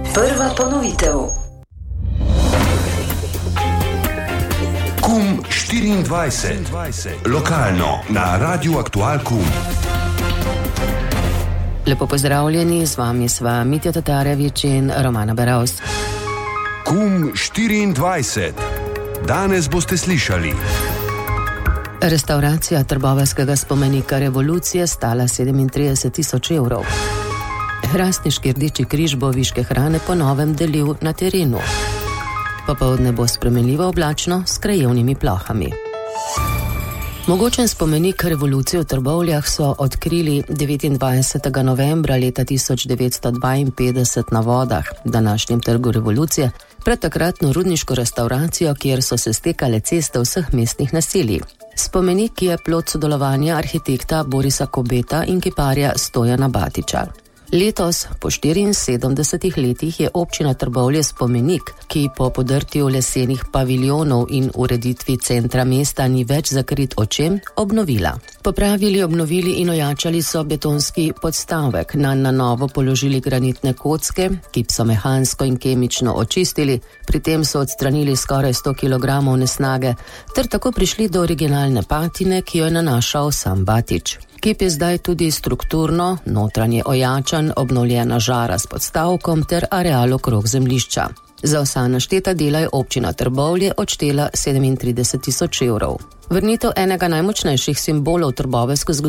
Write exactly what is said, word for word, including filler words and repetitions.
Prva ponovitev. Kum štiriindvajset. Lokalno na Radiu Aktual Kum. Lepo pozdravljeni, z vami sva Mitja Tatarevič in Romana Beravs. Kum štiriindvajset. Danes boste slišali. Restavracija trboveljskega spomenika revolucije stala sedemintrideset tisoč evrov. Hrastniški Rdeči križ bo viške hrane po novem delil na terenu. Popoldne bo spremenljivo oblačno s krajevnimi plohami. Mogočen spomenik revolucije v Trbovljah so odkrili devetindvajsetega novembra leta tisoč devetsto dvainpetdeset na Vodah, današnjem trgu revolucije, pred takratno rudniško restavracijo, kjer so se stekale ceste vseh mestnih naselij. Spomenik je plod sodelovanja arhitekta Borisa Kobeta in kiparja Stojana Batiča. Letos, po štiriinsedemdesetih letih, je občina Trbovlje spomenik, ki po podrtju lesenih paviljonov in ureditvi centra mesta ni več zakrit očem, obnovila. Popravili, obnovili in ojačali so betonski podstavek, nanj na novo položili granitne kocke, ki so mehansko in kemično očistili, pri tem so odstranili skoraj sto kilogramov nesnage, ter tako prišli do originalne patine, ki jo je nanašal sam Batič. Kip je zdaj tudi strukturno, notranje ojačan, obnovljena žara s podstavkom ter areal okrog zemljišča. Za vsa našteta dela je občina Trbovlje odštela sedemintrideset tisoč evrov. Vrnitev enega najmočnejših simbolov trboveljske zgodovine